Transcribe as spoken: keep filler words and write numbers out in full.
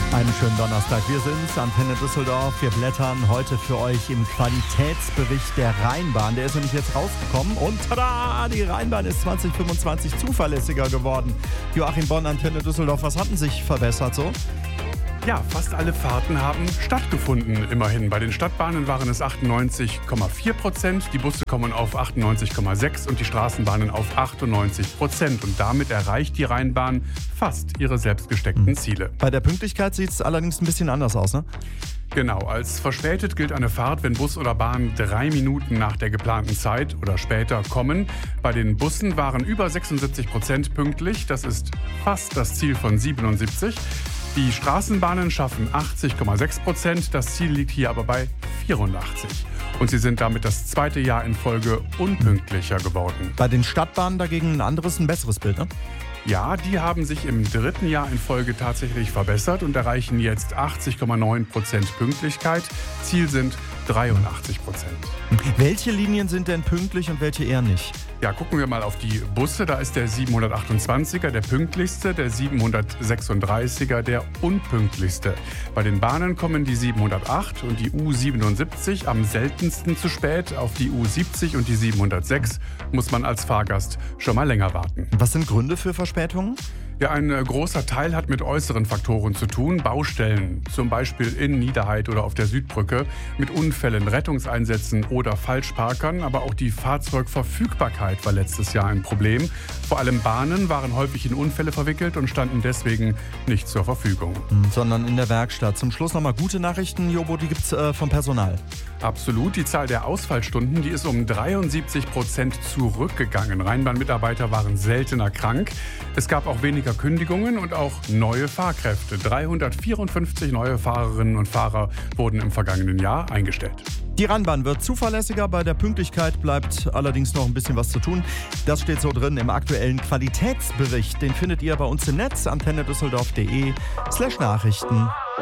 Einen schönen Donnerstag. Wir sind's, Antenne Düsseldorf. Wir blättern heute für euch im Qualitätsbericht der Rheinbahn. Der ist nämlich jetzt rausgekommen und tada, die Rheinbahn ist zwanzig fünfundzwanzig zuverlässiger geworden. Joachim Bonn, Antenne Düsseldorf, was hatten sich verbessert so? Ja, fast alle Fahrten haben stattgefunden, immerhin. Bei den Stadtbahnen waren es achtundneunzig Komma vier Prozent, die Busse kommen auf achtundneunzig Komma sechs und die Straßenbahnen auf achtundneunzig Prozent. Und damit erreicht die Rheinbahn fast ihre selbst gesteckten Ziele. Bei der Pünktlichkeit sieht es allerdings ein bisschen anders aus, ne? Genau, als verspätet gilt eine Fahrt, wenn Bus oder Bahn drei Minuten nach der geplanten Zeit oder später kommen. Bei den Bussen waren über sechsundsiebzig Prozent pünktlich, das ist fast das Ziel von siebenundsiebzig. Die Straßenbahnen schaffen achtzig Komma sechs Prozent, das Ziel liegt hier aber bei vierundachtzig. Und sie sind damit das zweite Jahr in Folge unpünktlicher geworden. Bei den Stadtbahnen dagegen ein anderes, ein besseres Bild, ne? Ja, die haben sich im dritten Jahr in Folge tatsächlich verbessert und erreichen jetzt achtzig Komma neun Prozent Pünktlichkeit. Ziel sind dreiundachtzig Prozent. Welche Linien sind denn pünktlich und welche eher nicht? Ja, gucken wir mal auf die Busse. Da ist der siebenhundertachtundzwanziger der pünktlichste, der siebenhundertsechsunddreißiger der unpünktlichste. Bei den Bahnen kommen die siebenhundertacht und die U siebenundsiebzig am seltensten zu spät. Auf die U siebzig und die siebenhundertsechs muss man als Fahrgast schon mal länger warten. Was sind Gründe für Verspätungen? Ja, ein großer Teil hat mit äußeren Faktoren zu tun. Baustellen, zum Beispiel in Niederheid oder auf der Südbrücke, mit Unfällen, Rettungseinsätzen oder Falschparkern. Aber auch die Fahrzeugverfügbarkeit war letztes Jahr ein Problem. Vor allem Bahnen waren häufig in Unfälle verwickelt und standen deswegen nicht zur Verfügung. Sondern in der Werkstatt. Zum Schluss nochmal gute Nachrichten, Jobo, die gibt's äh, vom Personal. Absolut. Die Zahl der Ausfallstunden, die ist um dreiundsiebzig Prozent zurückgegangen. Rheinbahnmitarbeiter waren seltener krank. Es gab auch weniger Kündigungen und auch neue Fahrkräfte. dreihundertvierundfünfzig neue Fahrerinnen und Fahrer wurden im vergangenen Jahr eingestellt. Die Rheinbahn wird zuverlässiger, bei der Pünktlichkeit bleibt allerdings noch ein bisschen was zu tun. Das steht so drin im aktuellen Qualitätsbericht. Den findet ihr bei uns im Netz, antenne düsseldorf punkt de slash Nachrichten.